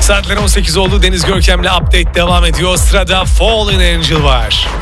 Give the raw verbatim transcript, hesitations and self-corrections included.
Saatler on sekiz oldu. Deniz Görkem'le update devam ediyor. Sırada Fallen Angel var.